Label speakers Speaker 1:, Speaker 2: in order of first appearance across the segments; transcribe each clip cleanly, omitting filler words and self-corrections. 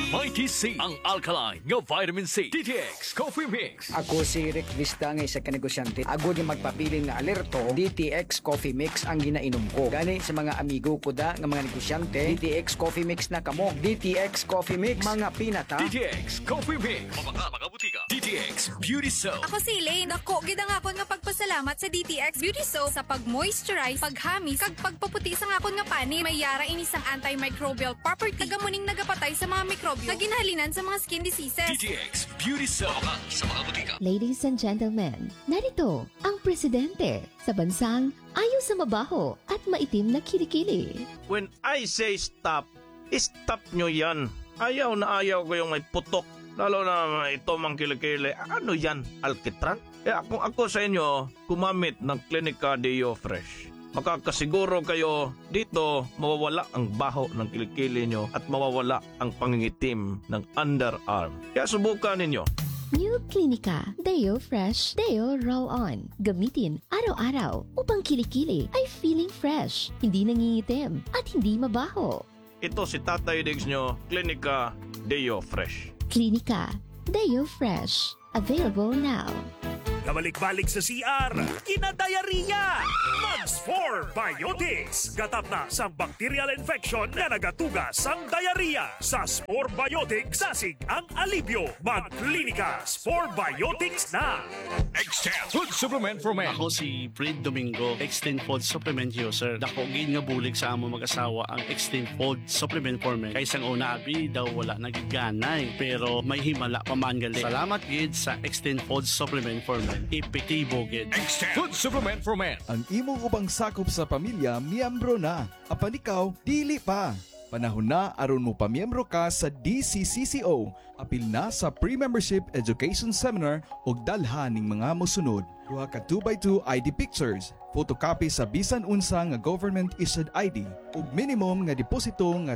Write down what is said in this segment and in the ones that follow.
Speaker 1: Mighty C, ang alkaline nga vitamin C. DTX Coffee Mix.
Speaker 2: Ako si Rick Vista nga isa ka negosyante. Ako di magpabiling nga alerto, DTX Coffee Mix ang ginainom ko. Gani sa mga amigo ko da nga mga negosyante, DTX Coffee Mix na kamo. DTX Coffee Mix, mga pinata.
Speaker 1: DTX Coffee Mix. Mga butika. DTX Beauty Soap.
Speaker 3: Ako si Elaine. Ako, gidang akon nga pagpasalamat sa DTX Beauty Soap sa pag-moisturize, paghamis, kag pagpaputi sa akon nga pani. May yara inisang antimicrobial property. Tagamuning nagapatay sa mga mikrobyo. Kaginhalinan sa mga skin diseases.
Speaker 1: DTX Beauty Soap. Sa mga butika.
Speaker 4: Ladies and gentlemen, narito ang presidente sa bansang ayaw sa mabaho at maitim na kilikili.
Speaker 5: When I say stop, stop nyo yan. Ayaw na ayaw ko yung may putok. Lalo na ito mang kilikili. Ano yan? Alkitran? Kaya kung ako sa inyo, kumamit ng Clinica Deo Fresh. Makakasiguro kayo dito mawawala ang baho ng kilikili nyo at mawawala ang pangingitim ng underarm. Kaya subukan ninyo.
Speaker 4: New Clinica Deo Fresh Deo Roll-On. Gamitin araw-araw upang kilikili ay feeling fresh, hindi nangingitim at hindi mabaho.
Speaker 5: Ito si Tatay Diggs nyo, Clinica Deo Fresh.
Speaker 4: Clinica Deo Fresh. Available now.
Speaker 6: Kabalik-balik sa CR, kinadayariya! Mags 4 Biotics. Gatap na sa bacterial infection na nagatugas sang diarrhea. Sa Spore Biotics, sasig ang alibyo. Mag-klinika, Spore Biotics na!
Speaker 1: Extend Food Supplement for Men.
Speaker 7: Ako si Fred Domingo, Extend Food Supplement User. Dako gin nga bulig sa amo mag-asawa ang Extend Food Supplement for Men. Kaysang una abi daw wala nagiganay, pero may himala pa man gali. Salamat gid sa Extend Food Supplement for Men. Epektibo gid.
Speaker 1: Extend Food Supplement for Men.
Speaker 8: Ang imong ubang sakop sa pamilya, miyembro na. Apan ikaw, dili pa. Panahon na aron mo pamiyembro ka sa DCCCO. Apil na sa pre-membership education seminar o dalhan ning mga mosunod. Duha ka 2x2 ID pictures, photocopy sa bisan unsa nga government issued ID ug minimum nga deposito nga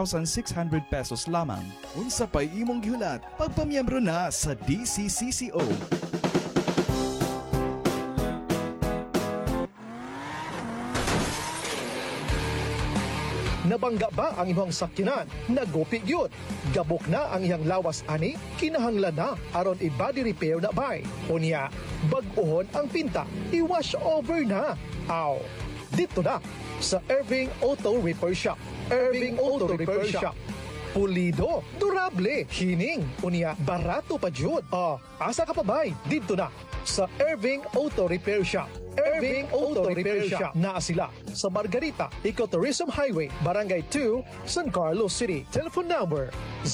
Speaker 8: 2,600 pesos lamang. Unsa pay imong gihulat, pagpamiyembro na sa DCCCO.
Speaker 9: Nabangga ba ang imong sakyanan? Nagupi gyud. Gabok na ang iyang lawas ani? Kinahanglan na aron i-body repair na bay. Unya, bag-ohon ang pinta, i-wash over na. Aw, dito na sa Irving Auto Repair Shop. Irving Auto Repair Shop. Pulido, durable, hining, unya, barato pa jud. Asa ka pa bay? Dito na sa Irving Auto Repair Shop. Irving Auto Repair Shop. Naa sila sa Margarita, Ecotourism Highway, Barangay 2, San Carlos City. Telephone number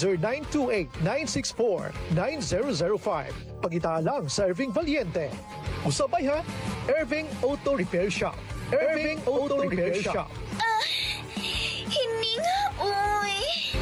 Speaker 9: 0928-964-9005. Pagita lang sa Irving Valiente. Usabay ha, Irving Auto Repair Shop. Irving Auto Repair Shop.
Speaker 3: Hininga, uy!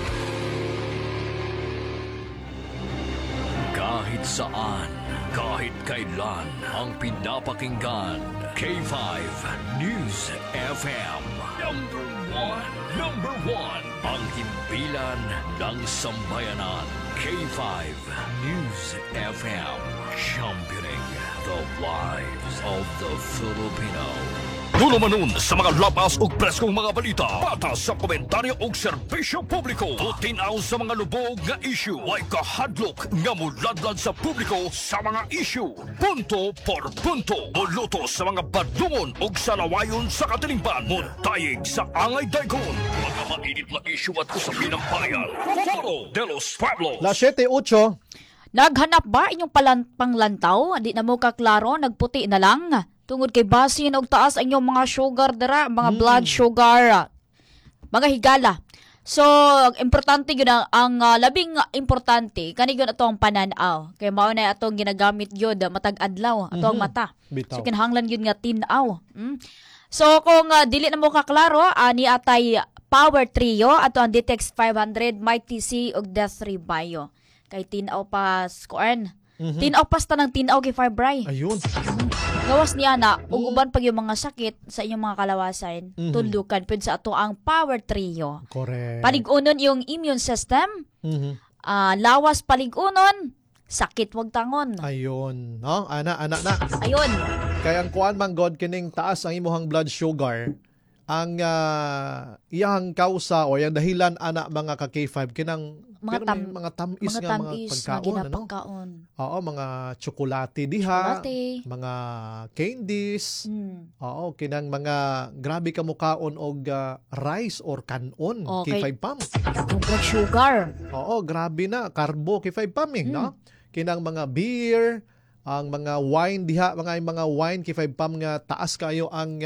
Speaker 1: Kahit saan, kahit kailan, ang pinapakinggan. K5 News FM. Number one. Ang himpilan ng sambayanan. K5 News FM. Championing the lives of the Filipino. Dulo manon sa mga lapas ug preskong mga balita. Patas sa komentaryo ug serbisyo publiko. Tutinaw sa mga lubog nga issue. Way kahadlok nga muladlad sa publiko sa mga issue. Punto por punto. Muluto sa mga badungon ug salawayon sa katilingban. Muntayig sa angay daykon. Mga mainit na issue at usapin ng bayan. Foro de los Pueblos.
Speaker 9: La 7-8.
Speaker 10: Naghanap ba inyong panglantaw? Di na mo kaklaro, nagputi na lang. Tungod kay basin og taas ang inyong mga sugar dara, mga blood sugar, mga higala. So, importante yun ang labing importante, kani yun atong pananaw. Kaya mao na atong ginagamit yun, matag adlaw, atong mata. So, kinahanglan yun nga tinaw. So, kung dili na mo kaklaro, ni atay Power Trio, ato ang DTX 500, Mighty C, og Death 3 Bio. Kay tinaw pa scoren. Tinaw pa ng tinaw kay Fibray.
Speaker 9: Ayun.
Speaker 10: Gawas niya na, uguban pag yung mga sakit sa inyong mga kalawasan, tundukan pwede sa ato ang Power Trio.
Speaker 9: Correct.
Speaker 10: Paligunon yung immune system, lawas paligunon, sakit wag tangon.
Speaker 11: Ayun, no? Ana na.
Speaker 10: Ayun.
Speaker 11: Kaya ang kuan man God kining taas ang imuhang blood sugar, ang iyang kausa o yung dahilan ana mga ka K5 kinang Pero may mga tamis nga mga pagkaon,
Speaker 10: ginapagkaon.
Speaker 11: Oo, mga tsokolate diha,
Speaker 10: Chocolate.
Speaker 11: mga candies. Oo, kinang mga grabe ka mukaon og rice or kanon
Speaker 10: Okay.
Speaker 11: kay 5 pam.
Speaker 10: Yung blood sugar.
Speaker 11: Oo, grabe na karbo kay 5 pam no? Kinang mga beer, ang mga wine diha, mga wine kay 5 pam nga taas kayo ang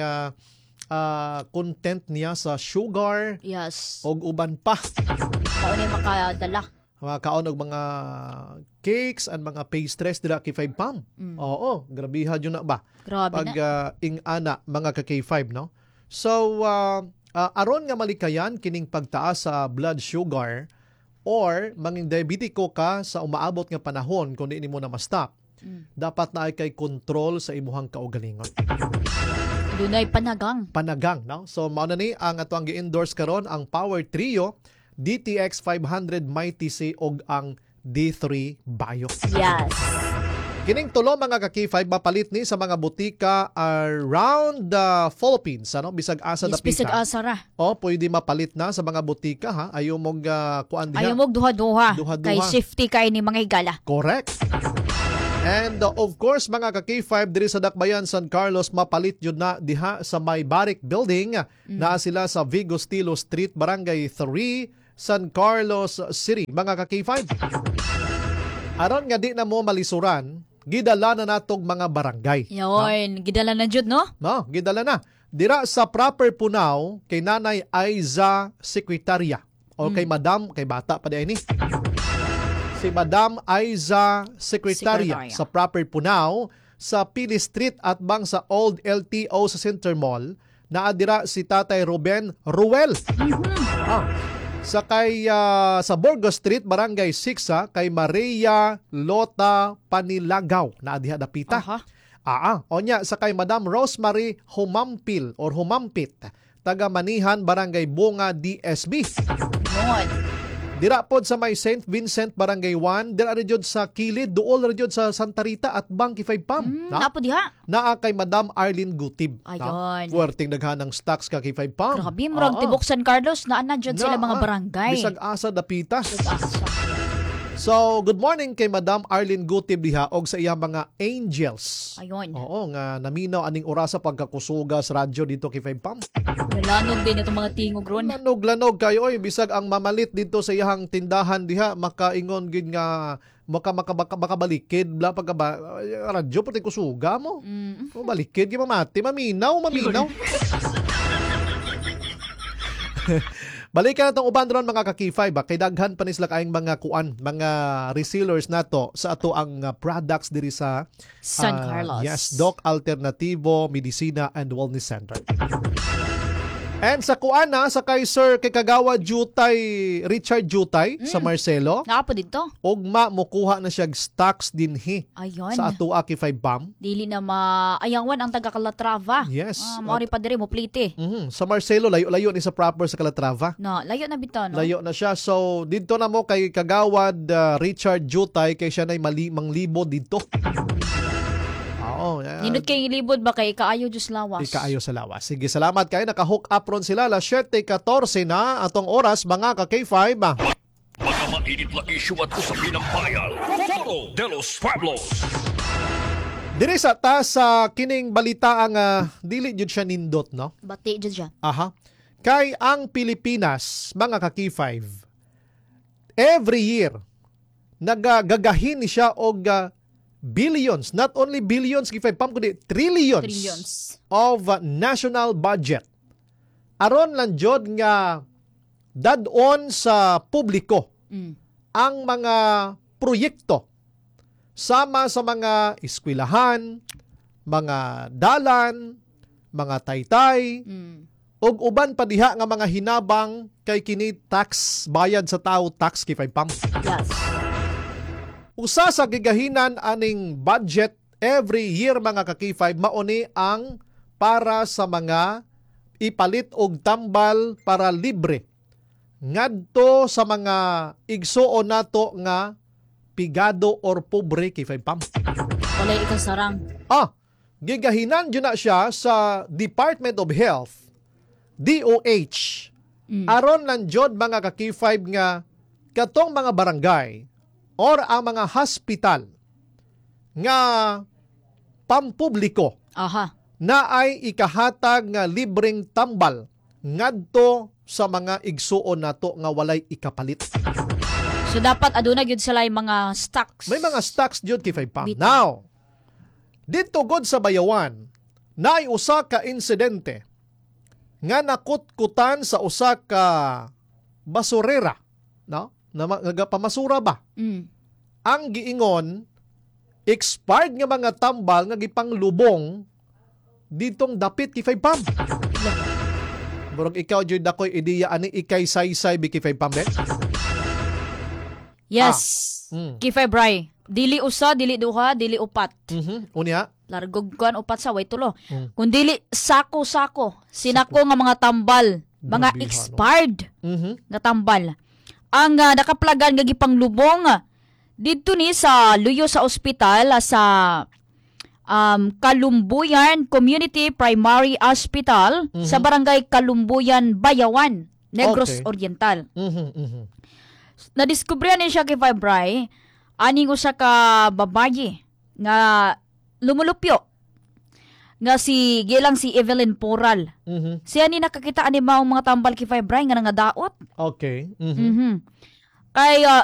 Speaker 11: content niya sa sugar
Speaker 10: Yes.
Speaker 11: og uban pa.
Speaker 10: Kaon yung makadala.
Speaker 11: Mga kaon og mga cakes and mga pastries dira kay 5 pam. Oo, grabiha yun na ba?
Speaker 10: Grabe
Speaker 11: Pag
Speaker 10: na.
Speaker 11: ing-ana mga ka K5 no. So aron nga malikayan kining pagtaas sa blood sugar or manging diabetiko ka sa umaabot nga panahon kung di nimo na ma-stop. Dapat na ay kay control sa imuhang kaugalingon.
Speaker 10: Dunay panagang.
Speaker 11: Panagang, no? So mao na ni ang ato ang gi-endorse karon ang Power Trio, DTX 500 Mighty C og ang D3 Bio.
Speaker 10: Yes.
Speaker 11: Kining tulo mga ka-K5 mapalit ni sa mga butika around the Philippines, ano? Bisag asa
Speaker 10: Yes,
Speaker 11: dapita.
Speaker 10: bisag asara.
Speaker 11: O pwede mapalit na sa mga butika ha. Ayo mong kuan diha.
Speaker 10: Ayaw mo duha-duha.
Speaker 11: Duha-duha.
Speaker 10: Kay safety kay ni mga higala.
Speaker 11: Correct. And of course, mga ka-K5 diri sa Dakbayan, San Carlos, mapalit yun na diha sa May Barrick Building. Naa sila sa Vigo Stilo Street, Barangay 3, San Carlos City. Mga ka-K5. Aron nga di na mo malisuran, gidala na natog mga barangay.
Speaker 10: Yon, gidala na jud no?
Speaker 11: No, gidala na. Dira sa proper punaw, kay Nanay Aiza Secretaria. O kay Madam, kay bata pa di ni. Si Madam Aiza Secretaria sa proper Punaw sa Pili Street at bang sa Old LTO sa Center Mall. Naadira si Tatay Ruben Ruel. Sa kay sa Burgos Street, Barangay 6 kay Maria Lota Panilagaw. Naadiha dapita. Onya sa kay Madam Rosemary Humampil or Humampit, taga Manihan, Barangay Bunga, DSB. Dira pod sa may St. Vincent, Barangay 1. Dira rin jud sa Kilid, duol rin jud sa Santa Rita at Bangki 5 Pam.
Speaker 10: Napo diha.
Speaker 11: Naa kay Madam Arlene Gutib.
Speaker 10: Ayun.
Speaker 11: Puwerteng daghan ng stocks ka kay 5 Pam.
Speaker 10: Grabe, murag tibok San Carlos na jud sila mga barangay.
Speaker 11: Bisag asa dapita. So, good morning kay Madam Arlene Gutib diha og sa iyang mga angels.
Speaker 10: Ayun.
Speaker 11: Oo, nga naminaw aning orasa pagkakusuga sa radyo dito kay 5 Pam.
Speaker 10: Lanog din itong mga tingog ron.
Speaker 11: Lanog kayo oy, bisag ang mamalit dito sa iyang tindahan diha makaingon gid nga makabalikid bla pagka radyo pati kusuga mo. Balikid gyud mamati, maminaw. Balikan natong uban ron mga ka-K5 kay daghan pa ni sila kaayong mga kuan, mga resellers nato sa ato ang products diri sa
Speaker 10: San Carlos.
Speaker 11: Yes, Doc Alternativo Medicina and Wellness Center. And sa kuan na sa kay Sir kay Kagawa Jutay, Richard Jutay sa Marcelo.
Speaker 10: Naapo dito.
Speaker 11: Ugma mokuha na siya stocks dinhi
Speaker 10: Ayun.
Speaker 11: sa ato aki 5 Pam.
Speaker 10: Dili na maayangwan ang taga Calatrava.
Speaker 11: Yes.
Speaker 10: Maori pa diri mo plite.
Speaker 11: Sa Marcelo layo ni sa proper sa Calatrava.
Speaker 10: No, layo na bitaw no.
Speaker 11: Layo na siya. So dito na mo kay Kagawad Richard Jutay kay siya nay manglibo dito. Oo.
Speaker 10: Ninot kay libod ba kay kaayo jus lawas.
Speaker 11: Ikaayo sa lawas. Sige, salamat kayo. Naka-hook up ron sila. 7:14 na atong oras mga ka-K5.
Speaker 1: Mga mainit na issue at usapin ng bayan. Foro de los Pueblos.
Speaker 11: Diri sa sa kining balita ang dili jud siya nindot, no?
Speaker 10: Bati jud siya.
Speaker 11: Aha. Kay ang Pilipinas, mga ka-K5, every year nagagahin ni siya og billions, not only billions K5 Pam kundi trillions of national budget. Aron lang jud nga dadon sa publiko ang mga proyekto sama sa mga eskwelahan, mga dalan, mga taytay, ug uban pa diha nga mga hinabang kay kini tax bayad sa tao tax K5 Pam.
Speaker 10: Yes.
Speaker 11: Usa sa gigahinan aning budget every year mga ka-K5 mauni ang para sa mga ipalit og tambal para libre ngadto sa mga igsuon nato nga pigado or pobre K5 Pam.
Speaker 10: Walay ikasarang.
Speaker 11: Gigahinan yun na siya sa Department of Health, DOH. Aron lang jud mga ka-K5 nga katong mga barangay or ang mga hospital nga pampubliko
Speaker 10: Aha.
Speaker 11: na ay ikahatag nga libreng tambal ngadto sa mga igsuon nato nga walay ikapalit.
Speaker 10: So dapat aduna gyud sila yung mga stocks.
Speaker 11: May mga stocks jud kay 5 pound.
Speaker 10: Bitaw.
Speaker 11: Now, dito god sa Bayawan, naay usa ka insidente nga nakutkutan sa usa ka basurera, no? Na nagapamasura ba?
Speaker 10: Mm.
Speaker 11: Ang giingon, expired nga mga tambal nga gipanglubong ditong dapit kay 5 pound. Murag ikaw jud dakoy ideya ani ikay saysay bi kay 5 pound.
Speaker 10: Yes. Kifay Bray. Dili usa, dili duha, dili upat.
Speaker 11: Unya?
Speaker 10: Largog kuan upat sa way tulo. Kung dili sako-sako, sinako nga mga tambal, mga
Speaker 11: Grabe,
Speaker 10: expired nga tambal. Ang nakaplagan nga gipanglubong didto ni sa luyo sa ospital sa Kalumbuyan Community Primary Hospital sa barangay Kalumbuyan, Bayawan, Negros
Speaker 11: Okay.
Speaker 10: Oriental.
Speaker 11: Nadiskubrihan
Speaker 10: Nadiskubrihan ni siya kay Fibray, aning usa ka babayi nga lumulupyo nga si gilang si Evelyn Poral. Siya ni nakakita ani maong mga tambal kay Fibray nga nangadaot.
Speaker 11: Okay.
Speaker 10: Kay